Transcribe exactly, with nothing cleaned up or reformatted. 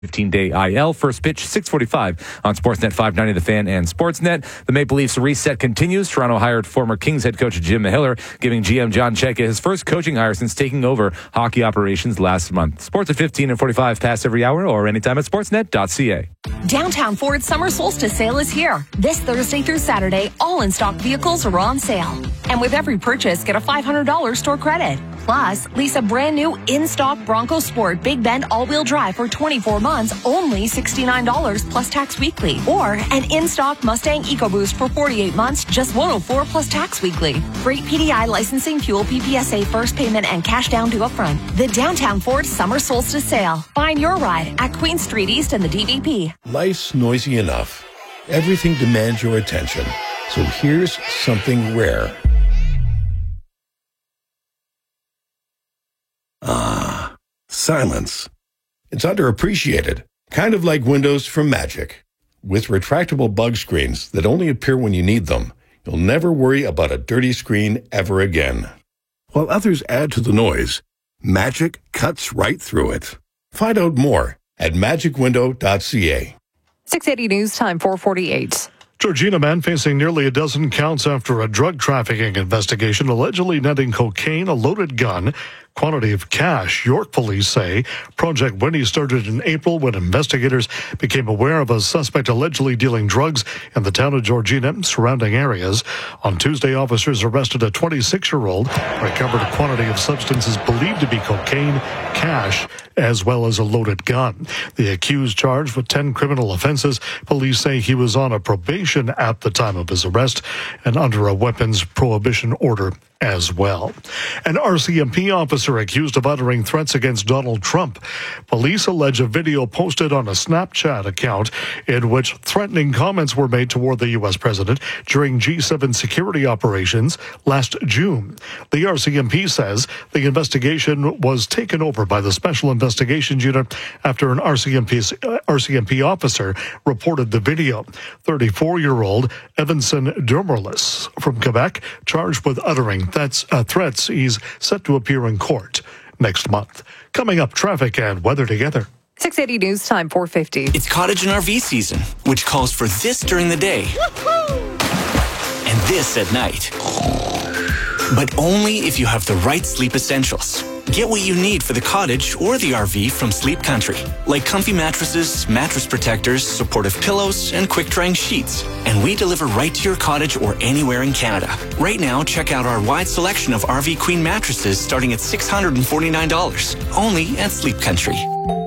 fifteen-day I L. First pitch, six forty-five on Sportsnet five ninety, The Fan, and Sportsnet. The Maple Leafs reset continues. Toronto hired former Kings head coach Jim Mihiller, giving G M John Chayka his first coaching hire since taking over hockey operations last month. Sports at fifteen and forty-five past every hour or anytime at sportsnet dot c a. Downtown Ford Summer Solstice Sale is here. This Thursday through Saturday, all in-stock vehicles are on sale. And with every purchase, get a five hundred dollars store credit. Plus, lease a brand new in-stock Bronco Sport Big Bend all-wheel drive for twenty-four months, only sixty-nine dollars plus tax weekly. Or an in-stock Mustang EcoBoost for forty-eight months, just one hundred four dollars plus tax weekly. Great P D I licensing, fuel P P S A first payment, and cash down due upfront. The Downtown Ford Summer Solstice Sale. Find your ride at Queen Street East and the D V P. Life's noisy enough. Everything demands your attention. So here's something rare. Ah, silence. It's underappreciated, kind of like Windows from Magic. With retractable bug screens that only appear when you need them, you'll never worry about a dirty screen ever again. While others add to the noise, Magic cuts right through it. Find out more at magic window dot c a. six eighty News Time, four forty-eight. Georgina man facing nearly a dozen counts after a drug trafficking investigation allegedly netting cocaine, a loaded gun, quantity of cash. York police say Project Winnie started in April when investigators became aware of a suspect allegedly dealing drugs in the town of Georgina and surrounding areas. On Tuesday, officers arrested a twenty-six-year-old, recovered a quantity of substances believed to be cocaine, cash, as well as a loaded gun. The accused charged with ten criminal offenses. Police say he was on a probation at the time of his arrest and under a weapons prohibition order as well. An R C M P officer accused of uttering threats against Donald Trump. Police allege a video posted on a Snapchat account in which threatening comments were made toward the U S president during G seven security operations last June. The R C M P says the investigation was taken over by the Special Investigations Unit after an R C M P, uh, R C M P officer reported the video. thirty-four-year-old Evanson Dermerlis from Quebec, charged with uttering That's uh, threats. He's set to appear in court next month. Coming up, traffic and weather together. six eighty News Time, four fifty. It's cottage and R V season, which calls for this during the day and this at night. But only if you have the right sleep essentials. Get what you need for the cottage or the R V from Sleep Country, like comfy mattresses, mattress protectors, supportive pillows, and quick-drying sheets. And we deliver right to your cottage or anywhere in Canada. Right now, check out our wide selection of R V Queen mattresses starting at six hundred forty-nine dollars, only at Sleep Country.